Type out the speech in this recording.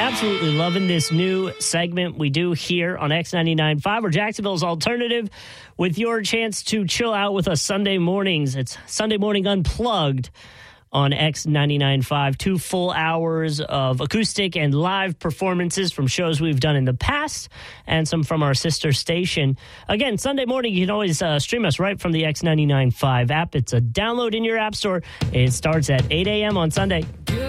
absolutely loving this new segment we do here on X99.5, or Jacksonville's alternative, with your chance to chill out with us Sunday mornings. It's Sunday Morning Unplugged on X99.5. 2 full hours of acoustic and live performances from shows we've done in the past and some from our sister station. Again, Sunday morning, you can always stream us right from the X99.5 app. It's a download in your app store. It starts at 8 a.m. on Sunday.